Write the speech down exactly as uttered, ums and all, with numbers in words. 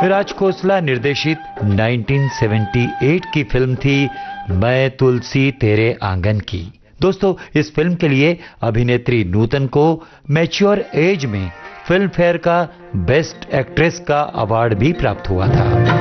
राज खोसला निर्देशित उन्नीस सौ अठहत्तर की फिल्म थी मैं तुलसी तेरे आंगन की। दोस्तों, इस फिल्म के लिए अभिनेत्री नूतन को मैच्योर एज में फिल्म फेयर का बेस्ट एक्ट्रेस का अवार्ड भी प्राप्त हुआ था।